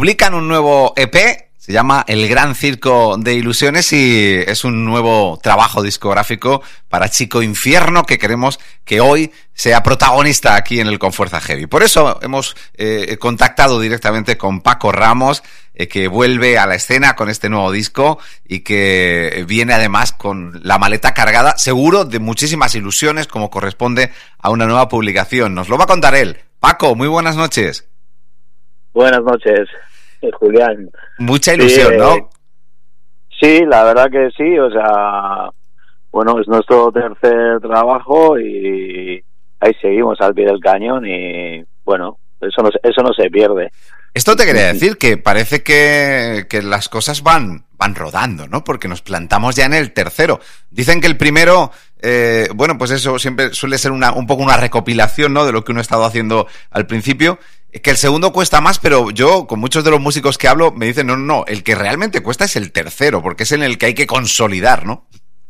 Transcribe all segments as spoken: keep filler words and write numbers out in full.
publican un nuevo E P, se llama El Gran Circo de Ilusiones y es un nuevo trabajo discográfico para Chico Infierno que queremos que hoy sea protagonista aquí en el Con Fuerza Heavy. Por eso hemos eh, contactado directamente con Paco Ramos, eh, que vuelve a la escena con este nuevo disco y que viene además con la maleta cargada, seguro, de muchísimas ilusiones como corresponde a una nueva publicación. Nos lo va a contar él. Paco, muy buenas noches. Buenas noches, Julián. Mucha ilusión, sí, ¿no? Eh, sí, la verdad que sí, o sea, bueno, es nuestro tercer trabajo y ahí seguimos al pie del cañón y, bueno, eso no, eso no se pierde. Esto te quería decir, que parece que, que las cosas van, van rodando, ¿no? Porque nos plantamos ya en el tercero. Dicen que el primero, eh, bueno, pues eso siempre suele ser una, un poco una recopilación, ¿no? De lo que uno ha estado haciendo al principio. Que el segundo cuesta más, pero yo, con muchos de los músicos que hablo, me dicen, no, no, no, el que realmente cuesta es el tercero, porque es en el que hay que consolidar, ¿no?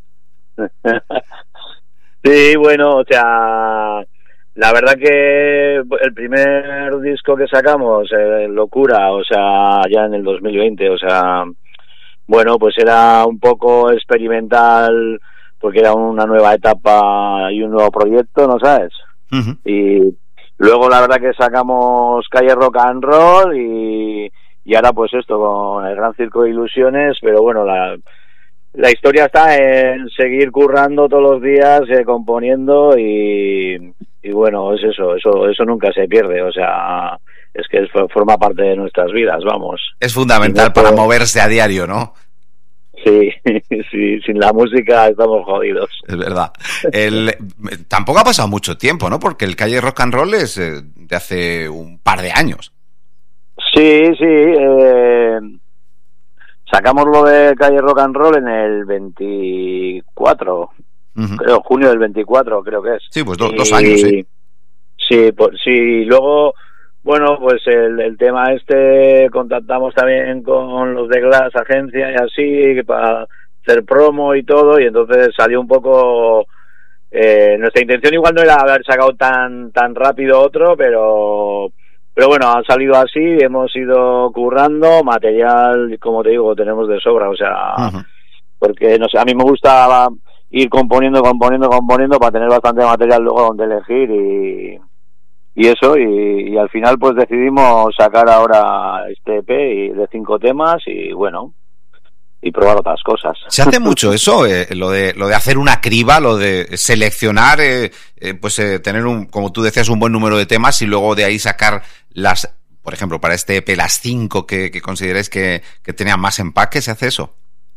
Sí, bueno, o sea, la verdad que el primer disco que sacamos, eh, Locura, o sea, ya en el dos mil veinte, o sea, bueno, pues era un poco experimental, porque era una nueva etapa y un nuevo proyecto, ¿no sabes? Uh-huh. Y luego la verdad que sacamos Calle Rock and Roll y, y ahora pues esto con El Gran Circo de Ilusiones, pero bueno, la, la historia está en seguir currando todos los días, eh, componiendo y, y bueno, es eso, eso eso nunca se pierde, o sea, es que es, forma parte de nuestras vidas, vamos. Es fundamental no, para pero... moverse a diario, ¿no? Sí, sí, sin la música estamos jodidos. Es verdad. El, tampoco ha pasado mucho tiempo, ¿no? Porque el Calle Rock and Roll es eh, de hace un par de años. Sí, sí. Eh, sacamos lo de Calle Rock and Roll en el veinticuatro, uh-huh. creo, junio del veinticuatro, creo que es. Sí, pues do, y, dos años, sí. Sí, pues, sí, luego... Bueno, pues el, el tema este contactamos también con los de Glass Agencia y así para hacer promo y todo, y entonces salió un poco eh, nuestra intención igual no era haber sacado tan tan rápido otro, pero pero bueno, ha salido así, hemos ido currando, material, como te digo, tenemos de sobra, o sea, uh-huh. porque no sé, a mí me gusta ir componiendo, componiendo, componiendo para tener bastante material luego donde elegir y Y eso, y, y al final pues decidimos sacar ahora este E P y de cinco temas y bueno, y probar otras cosas. ¿Se hace mucho eso, eh, lo de lo de hacer una criba, lo de seleccionar, eh, eh, pues eh, tener un, como tú decías, un buen número de temas y luego de ahí sacar las, por ejemplo, para este E P, las cinco que, que consideréis que, que tenían más empaque? ¿Se hace eso?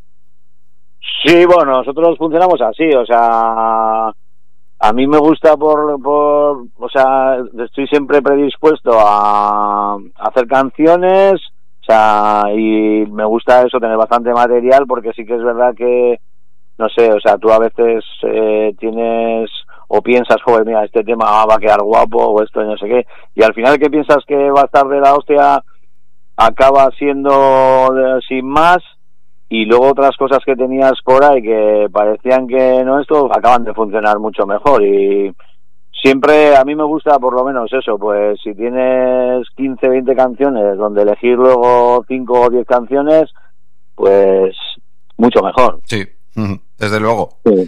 Sí, bueno, nosotros funcionamos así, o sea... A mí me gusta por, por, o sea, estoy siempre predispuesto a hacer canciones, o sea, y me gusta eso, tener bastante material, porque sí que es verdad que, no sé, o sea, tú a veces eh, tienes, o piensas, joder, mira, este tema va a quedar guapo, o esto, no sé qué, y al final que piensas que va a estar de la hostia, acaba siendo de, sin más, y luego otras cosas que tenías por ahí que parecían que no esto acaban de funcionar mucho mejor y siempre a mí me gusta por lo menos eso, pues si tienes quince, veinte canciones donde elegir luego cinco o diez canciones, pues mucho mejor. Sí, desde luego. Sí.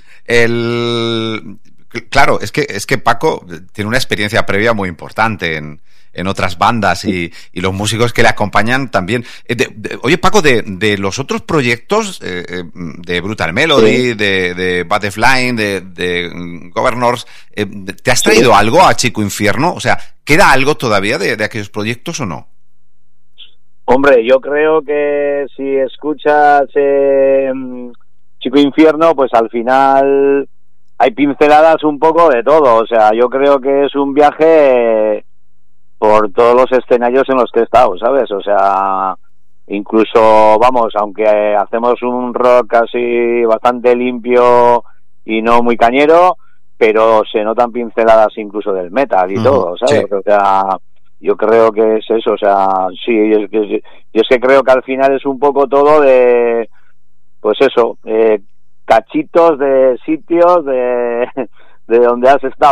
El claro, es que es que Paco tiene una experiencia previa muy importante en en otras bandas y, y los músicos que le acompañan también. Eh, de, de, oye, Paco, de, de los otros proyectos, eh, de Brutal Melody, sí. de, de Butterfly, de, de Governors, eh, ¿te has traído sí. algo a Chico Infierno? O sea, ¿queda algo todavía de, de aquellos proyectos o no? Hombre, yo creo que si escuchas eh, Chico Infierno, pues al final hay pinceladas un poco de todo. O sea, yo creo que es un viaje... por todos los escenarios en los que he estado, ¿sabes? O sea, incluso, vamos, aunque hacemos un rock así bastante limpio y no muy cañero, pero se notan pinceladas incluso del metal y uh-huh, todo, ¿sabes? Sí. O sea, yo creo que es eso, o sea, sí, yo es que, yo es que creo que al final es un poco todo de, pues eso, eh, cachitos de sitios de, de donde has estado.